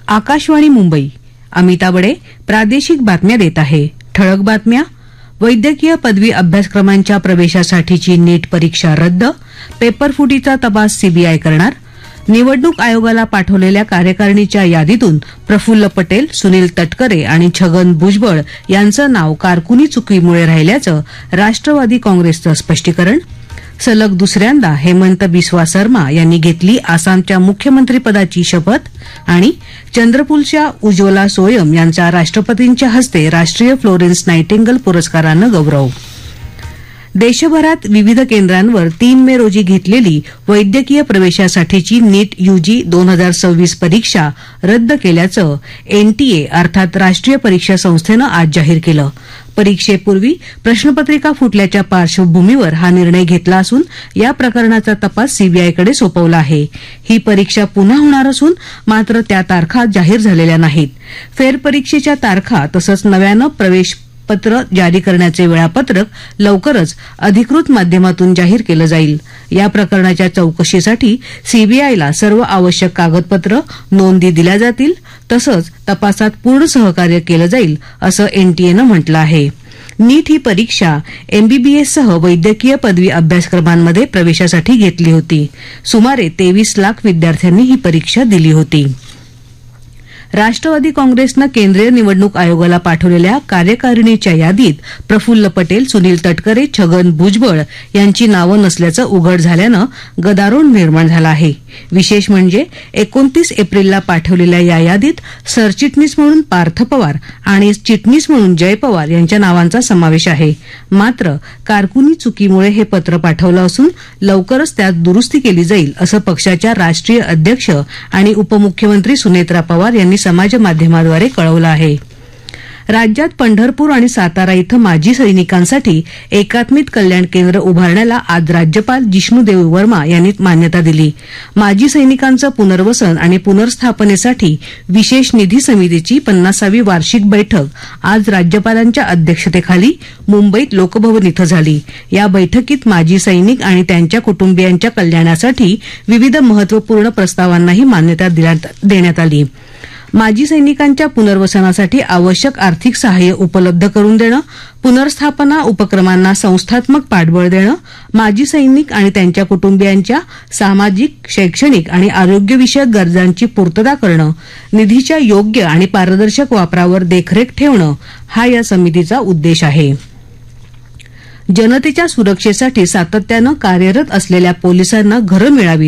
आकाशवाणी मुंबई. अमिता बडे प्रादेशिक बातम्या देत आहे. ठळक बातम्या. वैद्यकीय पदवी अभ्यासक्रमांच्या प्रवेशासाठीची नीट परीक्षा रद्द. पेपरफुटीचा तपास सीबीआय करणार. निवडणूक आयोगाला पाठवलेल्या कार्यकारिणीच्या यादीतून प्रफुल्ल पटेल, सुनील तटकरे आणि छगन भुजबळ यांचं नाव कारकुनी चुकीमुळे राहिल्याचं राष्ट्रवादी काँग्रेसचं स्पष्टीकरण. सलग दुसऱ्यांदा हेमंत बिस्वा सर्मा यांनी घेतली आसामच्या मुख्यमंत्रीपदाची शपथ. आणि चंद्रपूरच्या उज्ज्वला सोयम यांचा राष्ट्रपतींच्या हस्ते राष्ट्रीय फ्लोरेन्स नायटिंगल पुरस्कारानं गौरव. देशभरात विविध केंद्रांवर 3 मे रोजी घेतलेली वैद्यकीय प्रवेशासाठीची नीट यूजी 2026 परीक्षा रद्द केल्याचं एनटीए अर्थात राष्ट्रीय परीक्षा संस्थेनं आज जाहीर केलं. परीक्षेपूर्वी प्रश्नपत्रिका फुटल्याच्या पार्श्वभूमीवर हा निर्णय घेतला असून या प्रकरणाचा तपास सीबीआयकडे सोपवला आहे. ही परीक्षा पुन्हा होणार असून मात्र त्या तारखा जाहीर झालेल्या नाहीत. फेरपरीक्षेच्या तारखा तसंच नव्यानं प्रवेश पत्र जारी करण्याचे वेळापत्रक लवकरच अधिकृत माध्यमातून जाहीर केलं जाईल. या प्रकरणाच्या चौकशीसाठी सीबीआयला सर्व आवश्यक कागदपत्र नोंदी दिल्या जातील तसंच तपासात पूर्ण सहकार्य केलं जाईल असं एनटीएनं म्हटलं आहे. नीट ही परीक्षा एमबीबीएससह वैद्यकीय पदवी अभ्यासक्रमांमध्ये प्रवेशासाठी घेतली होती. सुमारे 23 लाख विद्यार्थ्यांनी ही परीक्षा दिली होती. राष्ट्रवादी काँग्रेसनं केंद्रीय निवडणूक आयोगाला पाठवलेल्या कार्यकारिणीच्या यादीत प्रफुल्ल पटेल, सुनील तटकरे, छगन भुजबळ यांची नावं नसल्याचं उघड झाल्यानं गदारोळ निर्माण झाला आहे. विशेष म्हणजे 29 एप्रिलला पाठवलेल्या या यादीत सरचिटणीस म्हणून पार्थ पवार आणि चिटणीस म्हणून जय पवार यांच्या नावांचा समावेश आहे. मात्र कारकुनी चुकीमुळे हे पत्र पाठवलं असून लवकरच त्यात दुरुस्ती केली जाईल असं पक्षाच्या राष्ट्रीय अध्यक्ष आणि उपमुख्यमंत्री सुनेत्रा पवार यांनी समाजमाध्यमाद्वारे कळवलं आहे. राज्यात पंढरपूर आणि सातारा इथं माजी सैनिकांसाठी एकात्मिक कल्याण केंद्र उभारण्याला आज राज्यपाल जिष्णुदेव वर्मा यांनी मान्यता दिली. माजी सैनिकांचं पुनर्वसन आणि पुनर्स्थापनेसाठी विशेष निधी समितीची 50वी वार्षिक बैठक आज राज्यपालांच्या अध्यक्षतेखाली मुंबईत लोकभवन इथं झाली. या बैठकीत माजी सैनिक आणि त्यांच्या कुटुंबियांच्या कल्याणासाठी विविध महत्वपूर्ण प्रस्तावांनाही मान्यता देण्यात आली. माजी सैनिकांच्या पुनर्वसनासाठी आवश्यक आर्थिक सहाय्य उपलब्ध करून देणं, पुनर्स्थापना उपक्रमांना संस्थात्मक पाठबळ देणं, माजी सैनिक आणि त्यांच्या कुटुंबियांच्या सामाजिक, शैक्षणिक आणि आरोग्यविषयक गरजांची पूर्तता करणं, निधीच्या योग्य आणि पारदर्शक वापरावर देखरेख ठेवणं हा या समितीचा उद्देश आहे. जनतेच्या सुरक्षेसाठी सातत्यानं कार्यरत असलेल्या पोलिसांना घरं मिळावीत